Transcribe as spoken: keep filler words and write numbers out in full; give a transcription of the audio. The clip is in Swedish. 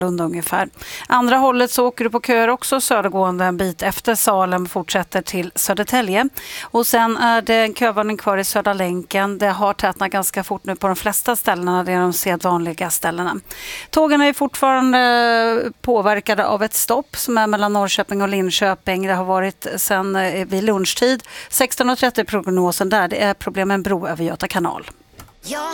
ungefär. Andra hållet så åker du på köer också södergående en bit efter Salem, fortsätter till Södertälje. Och sen är det en kövarning kvar i Södra länken. Det har tätnat ganska fort nu på de flesta ställena, det är de sedvanliga ställena. Tågen är fortfarande påverkade av ett stopp som är mellan Norrköping och Linköping. Det har varit sedan vid lunchtid. sexton och trettio prognosen där, det är problem med en bro över Göta kanal.